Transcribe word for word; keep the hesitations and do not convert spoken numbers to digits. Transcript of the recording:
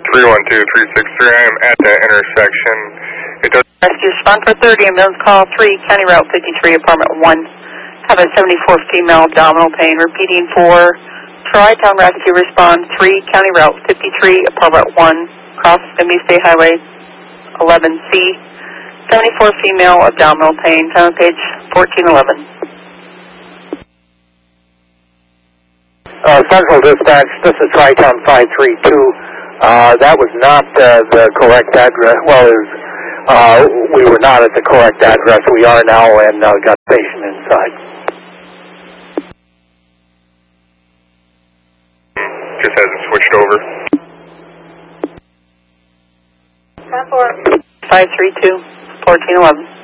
three one two three six three. I am at that intersection. It does. Rescue respond for thirty, ambulance call three, County Route fifty-three, apartment one. Have a seventy-four female abdominal pain. Repeating for Tri-Town Rescue respond three, County Route fifty-three, apartment one. Cross Stimmy State Highway eleven C. seventy-four female abdominal pain. Time page fourteen eleven. Uh, Central Dispatch, this is Tri-Town five three two. Uh, that was not uh, the correct address. Well, it was, uh, we were not at the correct address. We are now, and uh, got the patient inside. Just hasn't switched over. five three two, fourteen eleven.